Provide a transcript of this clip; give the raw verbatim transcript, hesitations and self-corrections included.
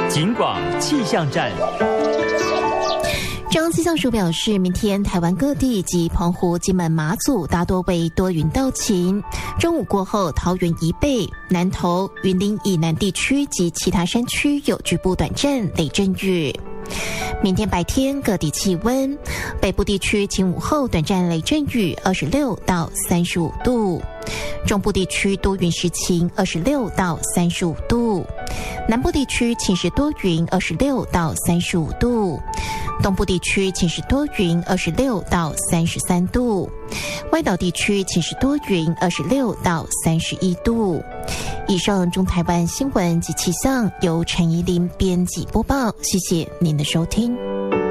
警广气象站。 中央气象署表示，明天台湾各地及澎湖、金门、马祖大多为多云到晴。中午过后，桃园以北、南投、云林以南地区及其他山区有局部短暂雷阵雨。明天白天各地气温，北部地区晴午后短暂雷阵雨，二十六到三十五度；中部地区多云时晴，二十六到三十五度；南部地区晴时多云，二十六到三十五度；东部地区晴时多云，二十六到三十三度；外岛地区晴时多云，二十六到三十一度。以上中台湾新闻及气象由陈怡琳编辑播报，谢谢您的收听。